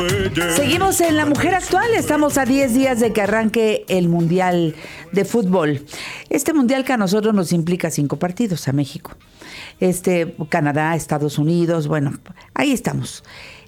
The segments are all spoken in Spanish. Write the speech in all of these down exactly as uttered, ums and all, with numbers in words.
Seguimos en La Mujer Actual, estamos a diez días de que arranque el Mundial de Fútbol. Este Mundial que a nosotros nos implica cinco partidos, a México, este, Canadá, Estados Unidos, bueno, ahí estamos.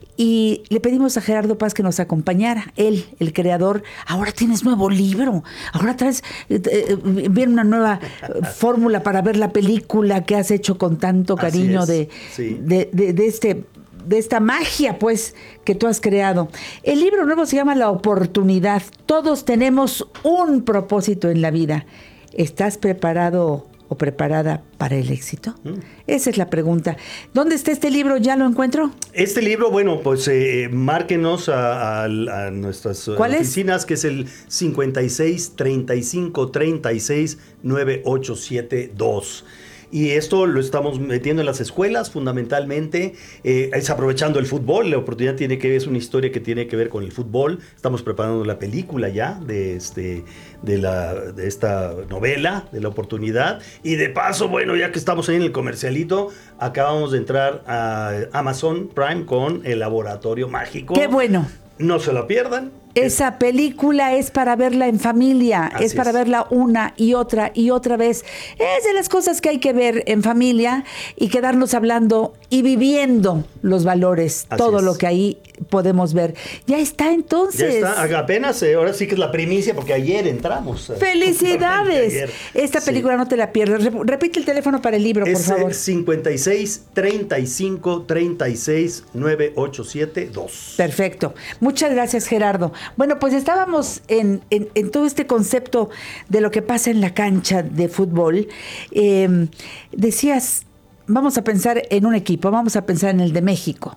Y le pedimos a Gerardo Paz que nos acompañara, él, el creador. Ahora tienes nuevo libro, ahora traes, eh, viene una nueva fórmula para ver la película que has hecho con tanto cariño de, sí. de, de, de este... de esta magia, pues, que tú has creado. El libro nuevo se llama La Oportunidad. Todos tenemos un propósito en la vida. ¿Estás preparado o preparada para el éxito? Mm. Esa es la pregunta. ¿Dónde está este libro? ¿Ya lo encuentro? Este libro, bueno, pues eh, márquenos a, a, a nuestras oficinas, es? que es el cincuenta y seis, treinta y cinco, treinta y seis, nueve ocho siete dos. Y esto lo estamos metiendo en las escuelas fundamentalmente, eh, es aprovechando el fútbol. La oportunidad tiene que ver, es una historia que tiene que ver con el fútbol. Estamos preparando la película ya de, este, de, la, de esta novela, de La Oportunidad. Y de paso, bueno, ya que estamos ahí en el comercialito, acabamos de entrar a Amazon Prime con El Laboratorio Mágico. ¡Qué bueno! No se la pierdan. Esa película es para verla en familia, Así es para es. verla una y otra y otra vez. Es de las cosas que hay que ver en familia y quedarnos hablando y viviendo los valores, Así todo es. lo que ahí podemos ver. Ya está entonces. Ya está, apenas, eh, ahora sí que es la primicia porque ayer entramos. ¡Felicidades! Ayer. Esta película sí. no te la pierdas. Repite el teléfono para el libro, es por favor. cincuenta y seis, treinta y cinco, treinta y seis, nueve ocho siete dos. Perfecto. Muchas gracias, Gerardo. Bueno, pues estábamos en, en, en todo este concepto de lo que pasa en la cancha de fútbol. Eh, decías, vamos a pensar en un equipo, vamos a pensar en el de México.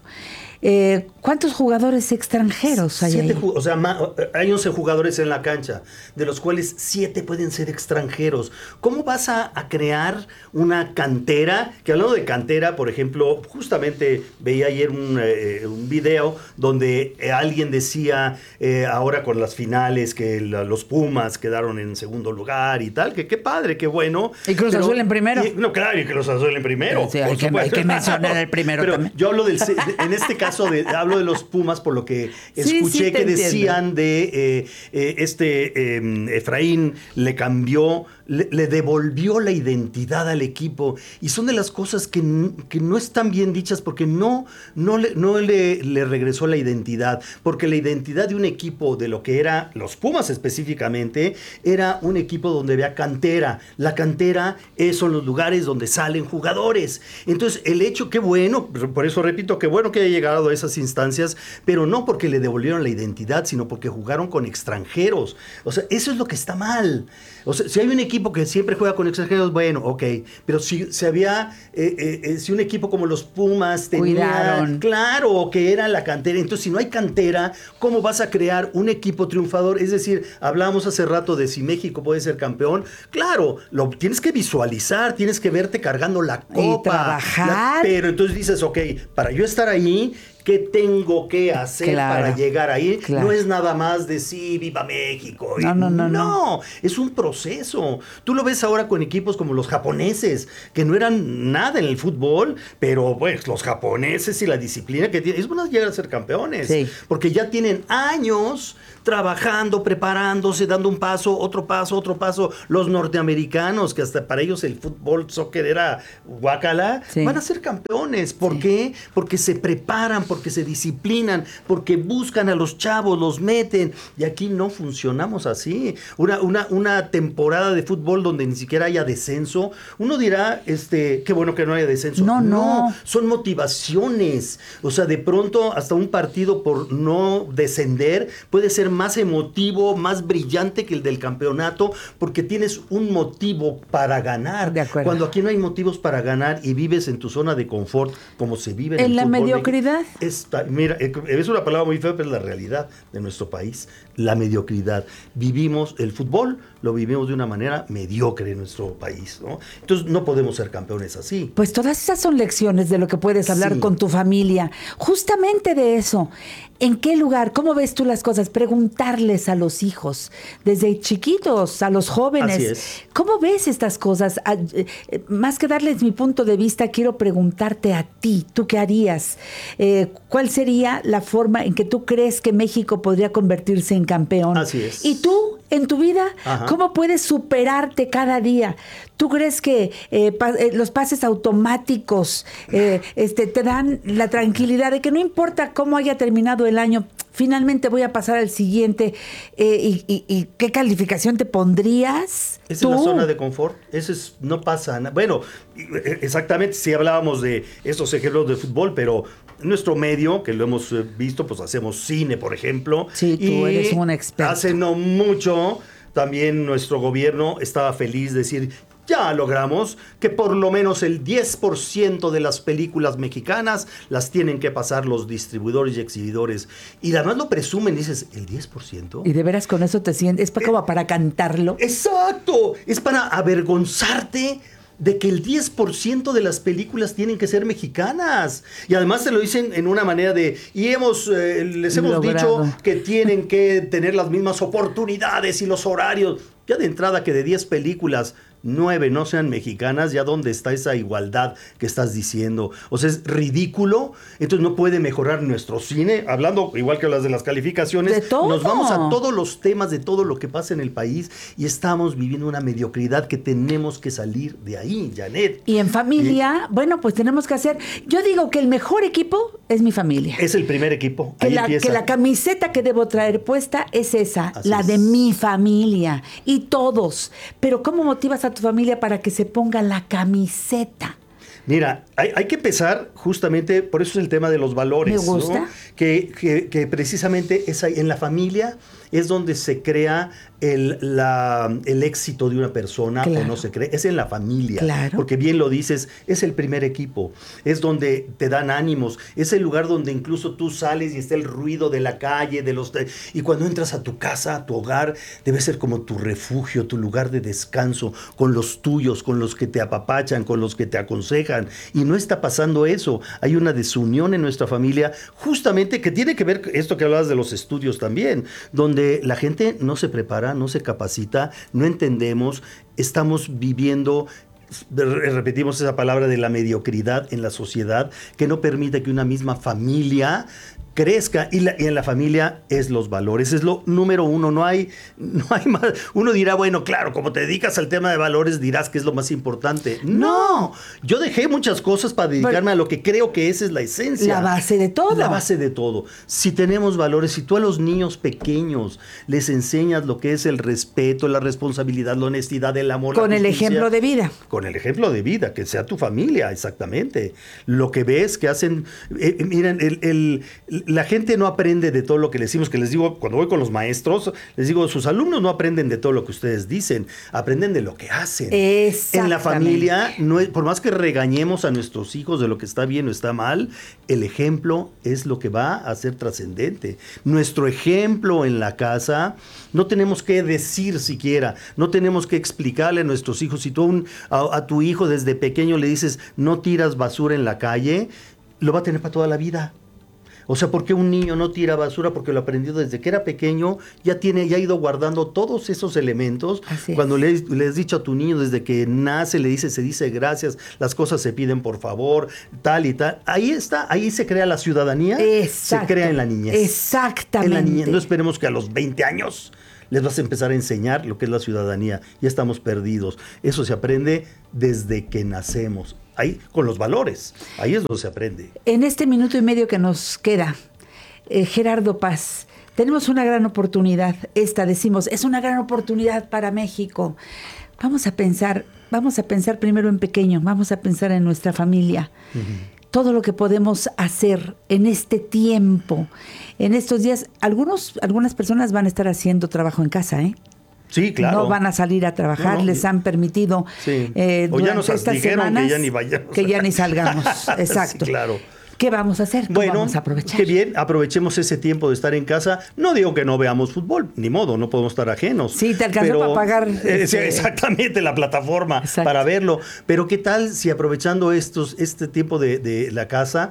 Eh, ¿Cuántos jugadores extranjeros hay siete, ahí? O sea, hay once jugadores en la cancha, de los cuales siete pueden ser extranjeros. ¿Cómo vas a, a crear una cantera? Que hablando de cantera, por ejemplo, justamente veía ayer un, eh, un video donde alguien decía, eh, ahora con las finales, que la, los Pumas quedaron en segundo lugar y tal, que qué padre, qué bueno. ¿Y Cruz pero, Azul en primero? Y, no, claro, y Cruz Azul en primero. Sí, hay, que, hay que mencionar el primero pero también. Yo hablo del, en este caso, de, hablo de los Pumas por lo que escuché sí, sí, que entiendo. decían de eh, eh, este eh, Efraín le cambió, le, le devolvió la identidad al equipo, y son de las cosas que, que no están bien dichas porque no, no, le, no le, le regresó la identidad, porque la identidad de un equipo, de lo que era los Pumas específicamente, era un equipo donde había cantera. La cantera es, son los lugares donde salen jugadores. Entonces el hecho, qué bueno, por eso repito, qué bueno que haya llegado a esas instancias, pero no porque le devolvieron la identidad, sino porque jugaron con extranjeros. O sea, eso es lo que está mal. O sea, si hay un equipo que siempre juega con extranjeros, bueno, ok, pero si, si había, eh, eh, si un equipo como los Pumas tenía, Cuidaron. claro, que era la cantera, entonces si no hay cantera, ¿cómo vas a crear un equipo triunfador? Es decir, hablábamos hace rato de si México puede ser campeón, claro, lo tienes que visualizar, tienes que verte cargando la copa. Y trabajar. La, pero entonces dices, ok, para yo estar ahí, ¿qué tengo que hacer claro, para llegar ahí? Claro. No es nada más de sí, viva México. No, no, no, no. No, es un proceso. Tú lo ves ahora con equipos como los japoneses, que no eran nada en el fútbol, pero pues los japoneses y la disciplina que tienen, es bueno llegar a ser campeones. Sí. Porque ya tienen años trabajando, preparándose, dando un paso, otro paso, otro paso. Los norteamericanos, que hasta para ellos el fútbol, soccer era guácala, sí. van a ser campeones. ¿Por sí. qué? Porque se preparan, porque se disciplinan, porque buscan a los chavos, los meten. Y aquí no funcionamos así. Una, una, una temporada de fútbol donde ni siquiera haya descenso, uno dirá, este, qué bueno que no haya descenso. No, no. no son motivaciones. O sea, de pronto hasta un partido por no descender puede ser más emotivo, más brillante que el del campeonato, porque tienes un motivo para ganar. De acuerdo. Cuando aquí no hay motivos para ganar y vives en tu zona de confort, como se vive en, en el la fútbol, mediocridad. Esta, mira, es una palabra muy fea, pero es la realidad de nuestro país, la mediocridad. Vivimos el fútbol, lo vivimos de una manera mediocre en nuestro país, ¿no? Entonces no podemos ser campeones así. Pues todas esas son lecciones de lo que puedes hablar sí. con tu familia, justamente de eso. ¿En qué lugar? ¿Cómo ves tú las cosas? Preguntarles a los hijos, desde chiquitos, a los jóvenes. Así es. ¿Cómo ves estas cosas? Más que darles mi punto de vista, quiero preguntarte a ti, ¿tú qué harías? Eh, ¿cuál sería la forma en que tú crees que México podría convertirse en campeón? Así es. Y tú, en tu vida, Ajá. ¿cómo puedes superarte cada día? ¿Tú crees que eh, pa- eh, los pases automáticos eh, este, te dan la tranquilidad de que no importa cómo haya terminado el año, finalmente voy a pasar al siguiente? Eh, y, y- y qué calificación te pondrías? Esa tú? es la zona de confort. Eso es, no pasa nada. Bueno, exactamente, si hablábamos de estos ejemplos de fútbol, pero nuestro medio, que lo hemos eh, visto, pues hacemos cine, por ejemplo. Sí, tú eres un experto. Hace no mucho, también nuestro gobierno estaba feliz de decir, ya logramos que por lo menos el diez por ciento de las películas mexicanas las tienen que pasar los distribuidores y exhibidores. Y además lo presumen, dices, ¿el diez por ciento? Y de veras con eso te sientes, es pa- como para cantarlo. Exacto, es para avergonzarte de que el diez por ciento de las películas tienen que ser mexicanas. Y además te lo dicen en una manera de, y hemos, eh, les hemos Logrado. dicho que tienen que tener las mismas oportunidades y los horarios. Ya de entrada que de diez películas, nueve no sean mexicanas, ya dónde está esa igualdad que estás diciendo. O sea, es ridículo. Entonces no puede mejorar nuestro cine. Hablando, igual que las de las calificaciones, De todo. nos vamos a todos los temas de todo lo que pasa en el país y estamos viviendo una mediocridad que tenemos que salir de ahí, Janet. Y en familia, bueno, pues tenemos que hacer. Yo digo que el mejor equipo es mi familia. Es el primer equipo. Que Ahí la, empieza. que la camiseta que debo traer puesta es esa, Así la es. de mi familia y todos. Pero ¿cómo motivas a tu familia para que se ponga la camiseta? Mira, hay, hay que empezar justamente, por eso es el tema de los valores. Me gusta. ¿No? Que, que, que precisamente es ahí, en la familia es donde se crea el, la, el éxito de una persona, Claro. o no se cree. Es en la familia. Claro. Porque bien lo dices, es el primer equipo. Es donde te dan ánimos. Es el lugar donde incluso tú sales y está el ruido de la calle, de los y cuando entras a tu casa, a tu hogar, debe ser como tu refugio, tu lugar de descanso, con los tuyos, con los que te apapachan, con los que te aconsejan. Y no está pasando eso. Hay una desunión en nuestra familia, justamente que tiene que ver esto que hablabas de los estudios también, donde la gente no se prepara, no se capacita, no entendemos, estamos viviendo, repetimos esa palabra de la mediocridad en la sociedad, que no permite que una misma familia crezca, y, la, y en la familia es los valores, es lo número uno, no hay, no hay más. Uno dirá, bueno, claro, como te dedicas al tema de valores, dirás que es lo más importante. No, yo dejé muchas cosas para dedicarme Pero, a lo que creo que esa es la esencia. La base de todo. La base de todo. Si tenemos valores, si tú a los niños pequeños les enseñas lo que es el respeto, la responsabilidad, la honestidad, el amor, Con la el justicia, ejemplo de vida. Con el ejemplo de vida, que sea tu familia, exactamente. Lo que ves que hacen, eh, miren, el, el, la gente no aprende de todo lo que les decimos, que les digo, cuando voy con los maestros, les digo, sus alumnos no aprenden de todo lo que ustedes dicen, aprenden de lo que hacen. En la familia, no es, por más que regañemos a nuestros hijos de lo que está bien o está mal, el ejemplo es lo que va a ser trascendente. Nuestro ejemplo en la casa, no tenemos que decir siquiera, no tenemos que explicarle a nuestros hijos. Si tú a, un, a, a tu hijo desde pequeño le dices, no tiras basura en la calle, lo va a tener para toda la vida. O sea, ¿por qué un niño no tira basura? Porque lo aprendió desde que era pequeño, ya tiene, ya ha ido guardando todos esos elementos. Así Cuando es. le, le has dicho a tu niño desde que nace, le dice, se dice gracias, las cosas se piden por favor, tal y tal. Ahí está, ahí se crea la ciudadanía. Exacto. Se crea en la niñez. Exactamente. En la niñez. No esperemos que a los veinte años les vas a empezar a enseñar lo que es la ciudadanía. Ya estamos perdidos. Eso se aprende desde que nacemos. Ahí, con los valores. Ahí es donde se aprende. En este minuto y medio que nos queda, eh, Gerardo Paz, tenemos una gran oportunidad. Esta, decimos, es una gran oportunidad para México. Vamos a pensar, vamos a pensar primero en pequeño, vamos a pensar en nuestra familia. Uh-huh. Todo lo que podemos hacer en este tiempo, en estos días. Algunos, algunas personas van a estar haciendo trabajo en casa, ¿eh? Sí, claro. No van a salir a trabajar, no, no. les han permitido sí. eh, o ya nos estas dijeron semanas que ya ni vayamos. Que ya ni salgamos, exacto. Sí, claro. ¿Qué vamos a hacer? Bueno, vamos a aprovechar? Qué bien, aprovechemos ese tiempo de estar en casa. No digo que no veamos fútbol, ni modo, no podemos estar ajenos. Sí, te alcanzó pero, para pagar. Eh, este... sí, exactamente, la plataforma Exacto. para verlo. Pero qué tal si aprovechando estos, este tiempo de, de la casa,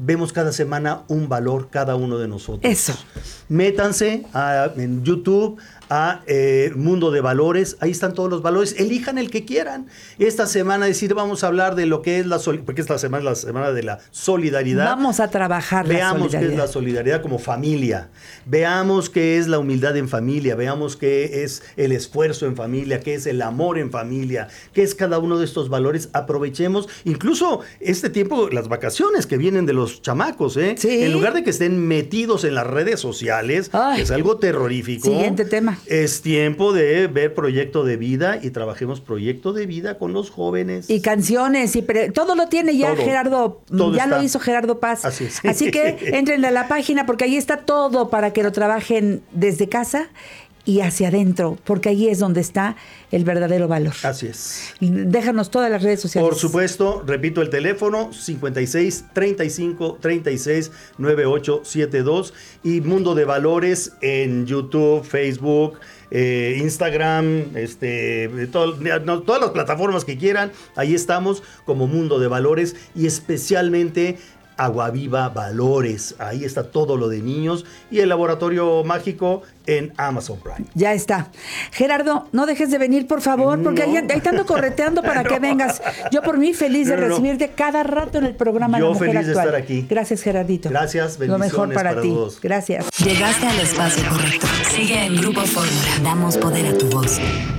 vemos cada semana un valor cada uno de nosotros. Eso. Métanse a, en YouTube a eh, Mundo de Valores, ahí están todos los valores, elijan el que quieran. Esta semana decir, vamos a hablar de lo que es la solidaridad, porque esta semana es la semana de la solidaridad. Vamos a trabajar la Veamos solidaridad. qué es la solidaridad como familia, veamos qué es la humildad en familia, veamos qué es el esfuerzo en familia, qué es el amor en familia, qué es cada uno de estos valores. Aprovechemos incluso este tiempo, las vacaciones que vienen de los chamacos, ¿eh? Sí. En lugar de que estén metidos en las redes sociales, Ay. que es algo terrorífico. Siguiente tema. Es tiempo de ver proyecto de vida y trabajemos proyecto de vida con los jóvenes. Y canciones, y pre- todo lo tiene ya Todo. Gerardo, Todo ya está. lo hizo Gerardo Paz. Así es. Así que entren a la página porque ahí está todo para que lo trabajen desde casa y hacia adentro, porque ahí es donde está el verdadero valor. Así es. Déjanos todas las redes sociales. Por supuesto, repito el teléfono cincuenta y seis, treinta y cinco, treinta y seis, noventa y ocho setenta y dos y Mundo de Valores en YouTube, Facebook, eh, Instagram, este, todo, no, todas las plataformas que quieran, ahí estamos como Mundo de Valores y especialmente Agua Viva Valores, ahí está todo lo de niños y el laboratorio mágico en Amazon Prime. Ya está. Gerardo, no dejes de venir, por favor, porque No. ahí, ahí te ando correteando para que No. vengas. Yo por mí feliz de No, no, no. recibirte cada rato en el programa Yo La Mujer feliz de Actual. estar aquí. Gracias, Gerardito. Gracias, Lo mejor bendiciones para, para ti. todos. Gracias. Llegaste al espacio correcto. Sigue en Grupo Fórmula. Damos poder a tu voz.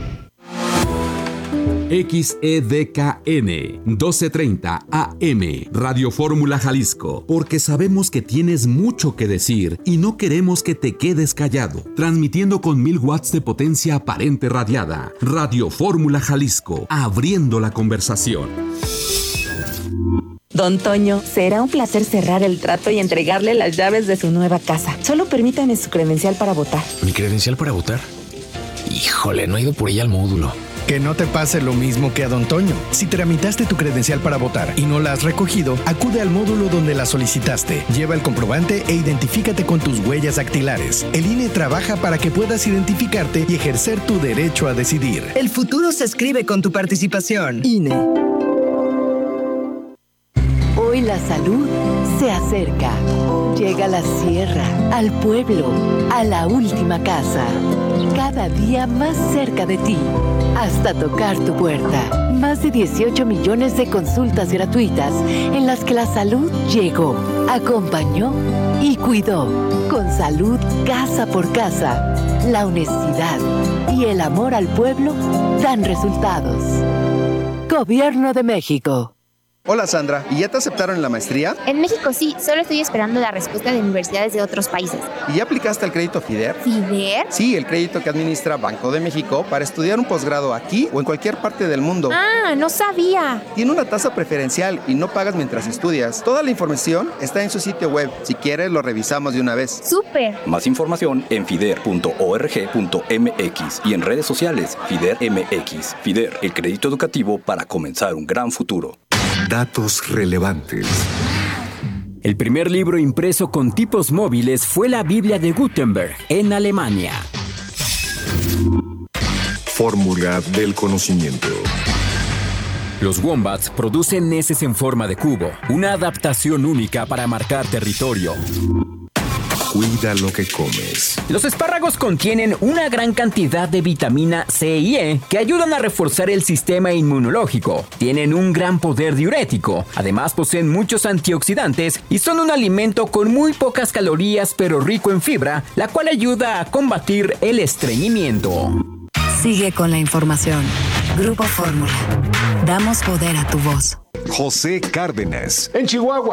X E D K N doce treinta A M Radio Fórmula Jalisco, porque sabemos que tienes mucho que decir y no queremos que te quedes callado. Transmitiendo con mil watts de potencia aparente radiada. Radio Fórmula Jalisco, abriendo la conversación. Don Toño, será un placer cerrar el trato y entregarle las llaves de su nueva casa. Solo permítame su credencial para votar. ¿Mi credencial para votar? Híjole, no he ido por ella al módulo. Que no te pase lo mismo que a Don Toño. Si tramitaste tu credencial para votar y no la has recogido, acude al módulo donde la solicitaste. Lleva el comprobante e identifícate con tus huellas dactilares. El I N E trabaja para que puedas identificarte y ejercer tu derecho a decidir. El futuro se escribe con tu participación. I N E. Hoy la salud se acerca. Llega a la sierra, al pueblo, a la última casa. Cada día más cerca de ti, hasta tocar tu puerta. Más de dieciocho millones de consultas gratuitas en las que la salud llegó, acompañó y cuidó. Con salud casa por casa, la honestidad y el amor al pueblo dan resultados. Gobierno de México. Hola Sandra, ¿y ya te aceptaron en la maestría? En México sí, solo estoy esperando la respuesta de universidades de otros países. ¿Y ya aplicaste al crédito FIDER? ¿FIDER? Sí, el crédito que administra Banco de México para estudiar un posgrado aquí o en cualquier parte del mundo. Ah, no sabía. Tiene una tasa preferencial y no pagas mientras estudias. Toda la información está en su sitio web. Si quieres, lo revisamos de una vez. ¡Súper! Más información en fider punto org punto m x y en redes sociales FIDER M X. FIDER, el crédito educativo para comenzar un gran futuro. Datos relevantes. El primer libro impreso con tipos móviles fue la Biblia de Gutenberg, en Alemania. Fórmula del conocimiento. Los wombats producen heces en forma de cubo, una adaptación única para marcar territorio. Cuida lo que comes. Los espárragos contienen una gran cantidad de vitamina C y E que ayudan a reforzar el sistema inmunológico. Tienen un gran poder diurético. Además poseen muchos antioxidantes y son un alimento con muy pocas calorías pero rico en fibra, la cual ayuda a combatir el estreñimiento. Sigue con la información. Grupo Fórmula. Damos poder a tu voz. José Cárdenas. En Chihuahua,